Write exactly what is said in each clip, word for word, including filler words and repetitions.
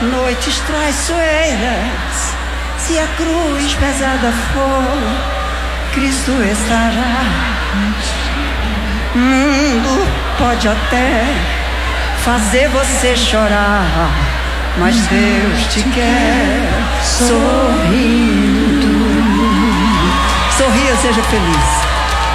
noites traiçoeiras, se a cruz pesada for, Cristo estará. O mundo pode até fazer você chorar, mas Deus te quer sorrindo. Sorria, seja feliz.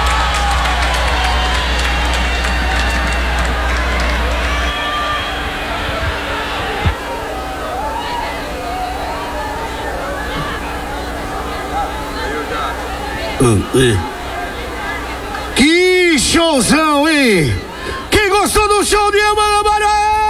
Que showzão, hein? Quem gostou do show de Amanda?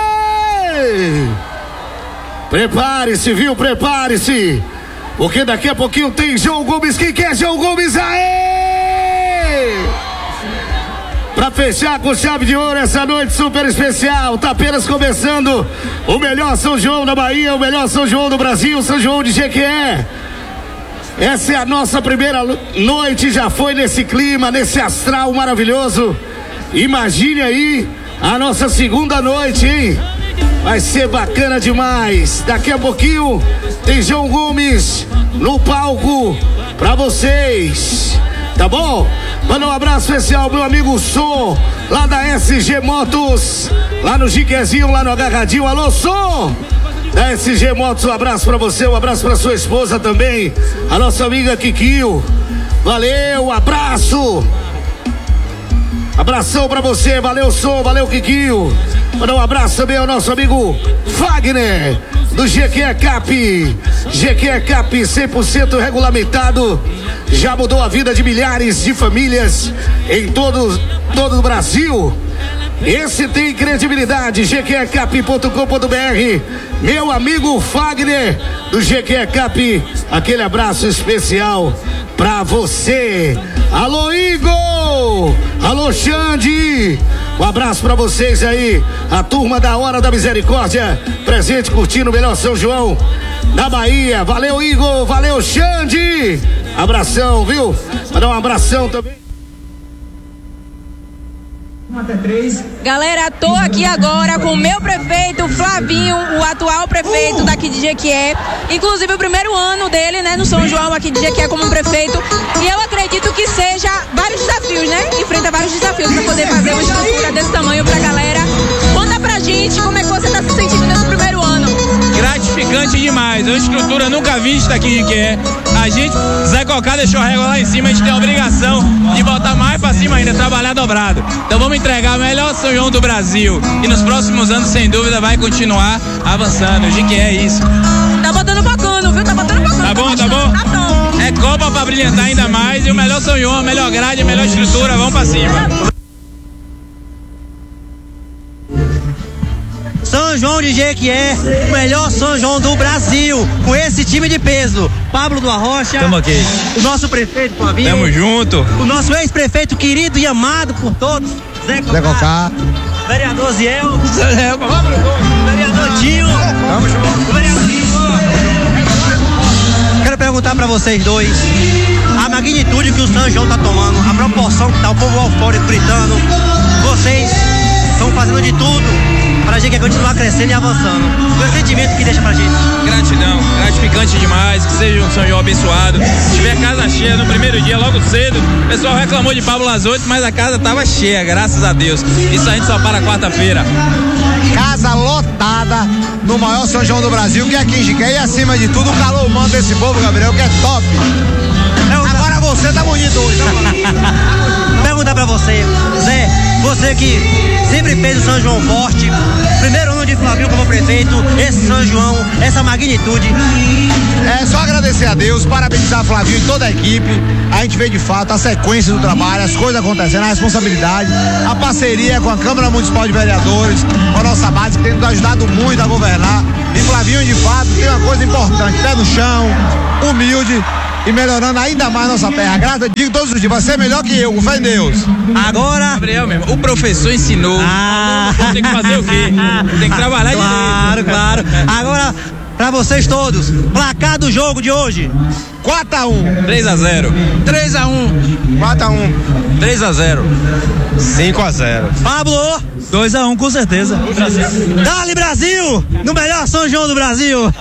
Prepare-se, viu? Prepare-se, porque daqui a pouquinho tem João Gomes. Quem quer João Gomes? Aê! Pra fechar com chave de ouro essa noite super especial, tá apenas começando o melhor São João da Bahia, o melhor São João do Brasil, São João de Jequié. Essa é a nossa primeira noite, já foi nesse clima, nesse astral maravilhoso. Imagine aí a nossa segunda noite, hein? Vai ser bacana demais. Daqui a pouquinho tem João Gomes no palco pra vocês, tá bom? Manda um abraço especial ao meu amigo Som, lá da S G Motos, lá no Jiquezinho, lá no Agarradinho. Alô, Som! Da S G Motos, um abraço pra você, um abraço pra sua esposa também, a nossa amiga Kikio. Valeu, um abraço. Abração pra você, valeu Som, valeu Kikio. Manda um abraço também ao nosso amigo Wagner, do Jequié Cap. Jequié Cap cem por cento regulamentado, já mudou a vida de milhares de famílias em todo, todo o Brasil. Esse tem credibilidade, jequié cap ponto com ponto br. Meu amigo Wagner do Jequié Cap, aquele abraço especial pra você. Alô Igor, alô Xande, um abraço pra vocês aí, a turma da Hora da Misericórdia, presente curtindo o melhor São João da Bahia. Valeu Igor, valeu Xande, abração, viu? Mandar um abração também. Galera, tô aqui agora com o meu prefeito Flavinho, o atual prefeito daqui de Jequié, inclusive o primeiro ano dele, né, no São João aqui de Jequié como prefeito, e eu acredito que seja vários desafios, né, enfrenta vários desafios para poder fazer uma estrutura desse tamanho pra galera. Conta pra gente como é que você tá se sentindo nesse primeiro ano. Gratificante demais, uma estrutura nunca vista aqui em Jequié. A gente, Zé Cocá deixou a régua lá em cima, a gente tem a obrigação de botar mais pra cima ainda, trabalhar dobrado. Então vamos entregar o melhor São João do Brasil e nos próximos anos, sem dúvida, vai continuar avançando. Jequié é isso. Tá botando bacana, viu? Tá botando bacana. Tá bom, tá bom? Tá bom. É Copa pra brilhantar ainda mais e o melhor São João, a melhor grade, a melhor estrutura, vamos pra cima. São João de Jequié, o melhor São João do Brasil, com esse time de peso. Pablo do Arrocha, tamo aqui. O nosso prefeito Flavinho, tamo junto. O nosso ex-prefeito querido e amado por todos, Zé Cocá, Zé Cocá. Vereador Ziel, Zé Cocá. Vereador Tinho, tamo junto. Vereador Tinho. Quero perguntar pra vocês dois a magnitude que o São João tá tomando, a proporção que tá o povo eufórico gritando. Vocês estão fazendo de tudo pra gente continuar crescendo e avançando. O sentimento que deixa pra gente. Gratidão, gratificante demais, que seja um São João abençoado. Se tiver casa cheia no primeiro dia, logo cedo, o pessoal reclamou de Pablo às oito, mas a casa tava cheia, graças a Deus. Isso a gente só para quarta-feira. Casa lotada no maior São João do Brasil, que é aqui em Jequié, e acima de tudo o calor humano desse povo, Gabriel, que é top. Agora você tá bonito hoje. Perguntar pra você, Zé, você que sempre fez o São João forte, primeiro ano de Flavinho como prefeito, esse São João, essa magnitude. É só agradecer a Deus, parabenizar Flavinho e toda a equipe. A gente vê de fato a sequência do trabalho, as coisas acontecendo, a responsabilidade, a parceria com a Câmara Municipal de Vereadores, com a nossa base que tem nos ajudado muito a governar. E Flavinho de fato tem uma coisa importante, pé no chão, humilde e melhorando ainda mais nossa terra. Graças a Deus, todos os dias, vai ser melhor que eu, com fé em Deus. Agora, Gabriel mesmo, o professor ensinou. Ah. Tem que fazer o quê? Tem que trabalhar claro, direito. Claro, claro. Agora, pra vocês todos. Placar do jogo de hoje. quatro a um. três a zero. três a um. quatro a um. três a zero. cinco a zero. Pablo. dois a um, com certeza. Dale Brasil! No melhor São João do Brasil.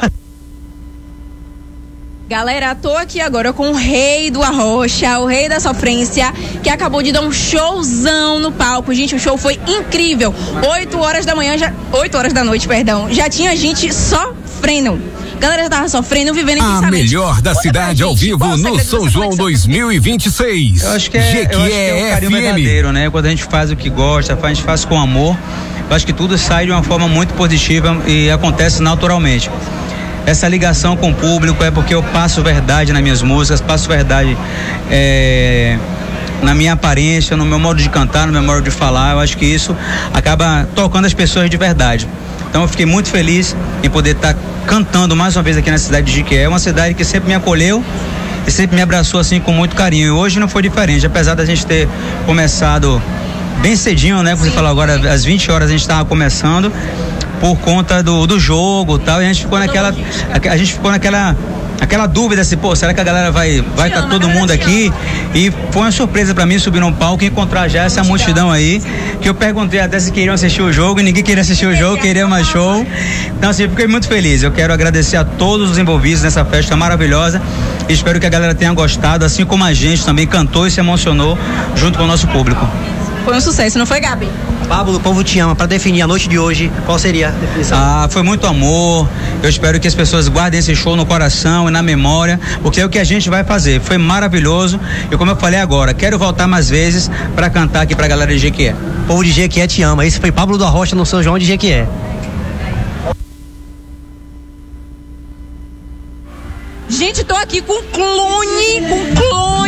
Galera, tô aqui agora com o rei do Arrocha, o rei da sofrência, que acabou de dar um showzão no palco. Gente, o show foi incrível. oito horas da manhã, já, oito horas da noite, perdão, já tinha gente sofrendo. Galera já tava sofrendo, vivendo intensamente. A melhor da cidade ao vivo no São João dois mil e vinte e seis. Eu acho que é, eu acho que é o carinho verdadeiro, né? Quando a gente faz o que gosta, a gente faz com amor, eu acho que tudo sai de uma forma muito positiva e acontece naturalmente. Essa ligação com o público é porque eu passo verdade nas minhas músicas, passo verdade é, na minha aparência, no meu modo de cantar, no meu modo de falar. Eu acho que isso acaba tocando as pessoas de verdade. Então eu fiquei muito feliz em poder estar cantando mais uma vez aqui na cidade de Jequié, uma cidade que sempre me acolheu e sempre me abraçou assim com muito carinho. E hoje não foi diferente, apesar da gente ter começado bem cedinho, né? Como você falou agora, às vinte horas a gente estava começando por conta do, do jogo e tal, e a gente ficou naquela, a, a gente ficou naquela aquela dúvida assim, pô, será que a galera vai vai estar tá todo mundo aqui? E foi uma surpresa pra mim subir num palco e encontrar já essa multidão aí, que eu perguntei até se queriam assistir o jogo e ninguém queria assistir o jogo, queria mais show. Então assim, eu fiquei muito feliz. Eu quero agradecer a todos os envolvidos nessa festa maravilhosa e espero que a galera tenha gostado, assim como a gente também cantou e se emocionou junto com o nosso público. Foi um sucesso, não foi, Gabi? Pablo, o povo te ama. Para definir a noite de hoje, qual seria a definição? Ah, foi muito amor. Eu espero que as pessoas guardem esse show no coração e na memória, porque é o que a gente vai fazer. Foi maravilhoso e, como eu falei agora, quero voltar mais vezes para cantar aqui pra galera de Jequié. O povo de Jequié te ama. Esse foi Pablo do Arrocha no São João de Jequié. Gente, tô aqui com clone, com clone